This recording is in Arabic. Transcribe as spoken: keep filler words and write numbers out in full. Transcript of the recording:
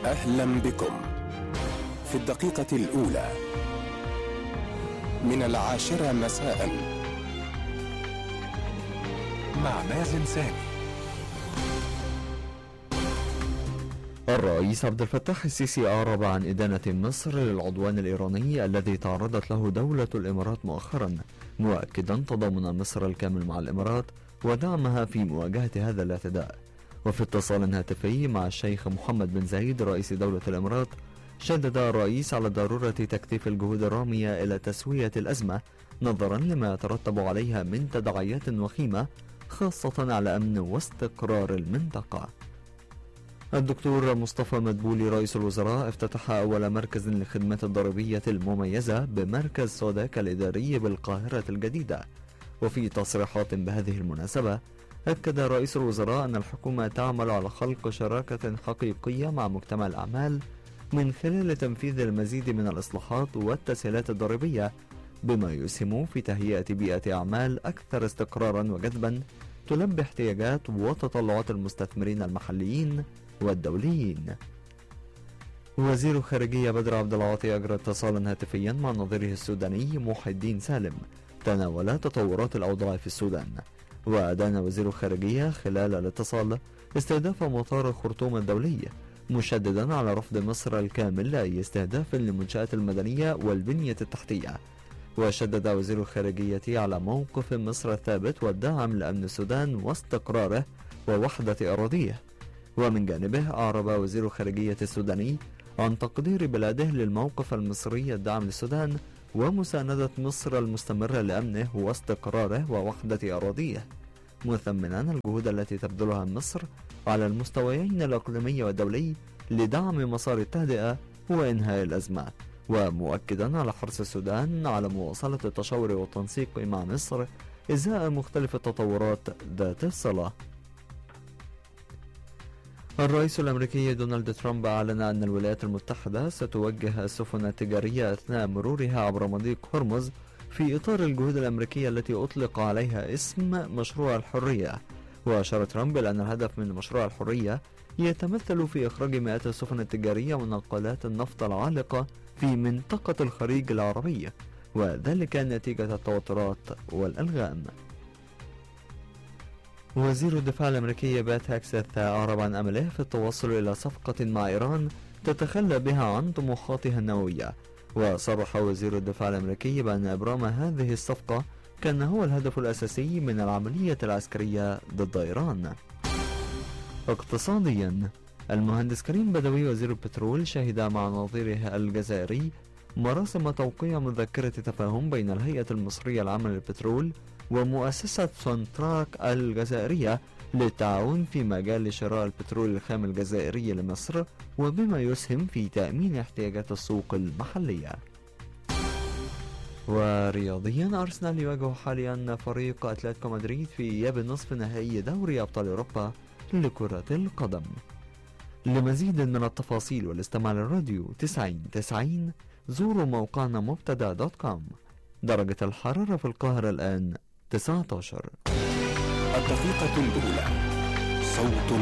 أهلا بكم في الدقيقة الأولى من العاشرة مساء مع مازن سامي. الرئيس عبد الفتاح السيسي أعرب عن إدانة مصر للعدوان الإيراني الذي تعرضت له دولة الإمارات مؤخرا، مؤكدا تضامن مصر الكامل مع الإمارات ودعمها في مواجهة هذا الاعتداء. وفي اتصال هاتفي مع الشيخ محمد بن زايد رئيس دولة الإمارات، شدد الرئيس على ضرورة تكثيف الجهود الرامية إلى تسوية الأزمة نظرا لما يترتب عليها من تداعيات وخيمة خاصة على أمن واستقرار المنطقة. الدكتور مصطفى مدبولي رئيس الوزراء افتتح أول مركز للخدمات الضريبية المميزة بمركز سوداك الإداري بالقاهرة الجديدة. وفي تصريحات بهذه المناسبة، أكد رئيس الوزراء أن الحكومة تعمل على خلق شراكة حقيقية مع مجتمع الأعمال من خلال تنفيذ المزيد من الإصلاحات والتسهيلات الضريبية، بما يسهم في تهيئة بيئة أعمال أكثر استقرارا وجذبا تلبي احتياجات وتطلعات المستثمرين المحليين والدوليين. وزير الخارجية بدر عبد العاطي أجرى اتصالا هاتفيا مع نظيره السوداني محي الدين سالم تناول تطورات الأوضاع في السودان. وأدان وزير الخارجية خلال الاتصال استهداف مطار الخرطوم الدولي، مشددا على رفض مصر الكامل لأي استهداف للمنشآت المدنية والبنية التحتية. وشدد وزير الخارجية على موقف مصر الثابت والداعم لأمن السودان واستقراره ووحدة أراضيه. ومن جانبه أعرب وزير الخارجية السوداني عن تقدير بلاده للموقف المصري الداعم للسودان ومساندة مصر المستمرة لأمنه واستقراره ووحدة أراضيه، مثمنا الجهود التي تبذلها مصر على المستويين الإقليمي والدولي لدعم مسار التهدئة وإنهاء الأزمة، ومؤكدا على حرص السودان على مواصلة التشاور والتنسيق مع مصر إزاء مختلف التطورات ذات الصلة. الرئيس الأمريكي دونالد ترامب أعلن أن الولايات المتحدة ستوجه السفن التجارية أثناء مرورها عبر مضيق هرمز في إطار الجهود الأمريكية التي أطلق عليها اسم مشروع الحرية. وأشار ترامب إلى أن الهدف من مشروع الحرية يتمثل في إخراج مئات السفن التجارية ونقالات النفط العالقة في منطقة الخليج العربي، وذلك نتيجة التوترات والألغام. وزير الدفاع الأمريكي بات هاكسث أعرب عن أمله في التوصل إلى صفقة مع إيران تتخلى بها عن طموحاتها النووية. وصرح وزير الدفاع الأمريكي بأن إبرام هذه الصفقة كان هو الهدف الأساسي من العملية العسكرية ضد إيران. اقتصاديا، المهندس كريم بدوي وزير البترول شهد مع نظيره الجزائري مراسم توقيع مذكرة تفاهم بين الهيئة المصرية العامة للبترول ومؤسسة سونتراك الجزائرية للتعاون في مجال شراء البترول الخام الجزائري لمصر، وبما يسهم في تأمين احتياجات السوق المحلية. ورياضيا، أرسنال يواجه حاليا فريق أتلتيكو مدريد في إياب نصف نهائي دوري أبطال أوروبا لكرة القدم. لمزيد من التفاصيل والاستماع للراديو تسعين تسعين زوروا موقعنا مبتدا دوت كوم. درجة الحرارة في القاهرة الآن تسعة عشر. الدقيقة الأولى، صوت